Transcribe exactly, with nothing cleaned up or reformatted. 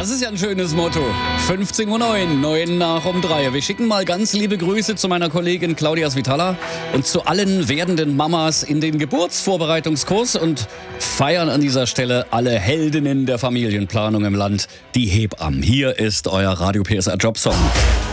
Das ist ja ein schönes Motto. fünfzehn Uhr neun, neun nach um drei. Wir schicken mal ganz liebe Grüße zu meiner Kollegin Claudia Svitala und zu allen werdenden Mamas in den Geburtsvorbereitungskurs und feiern an dieser Stelle alle Heldinnen der Familienplanung im Land, die Hebammen. Hier ist euer Radio P S R Jobsong.